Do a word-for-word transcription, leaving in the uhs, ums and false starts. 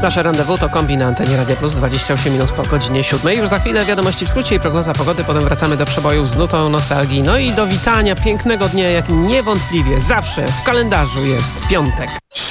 Nasze rendezvous to kombi na antenie Radia Plus, dwadzieścia osiem minut po godzinie siódmej. Już za chwilę wiadomości w skrócie i prognoza pogody. Potem wracamy do przebojów z nutą nostalgii. No i do witania pięknego dnia, jakim niewątpliwie zawsze w kalendarzu jest piątek.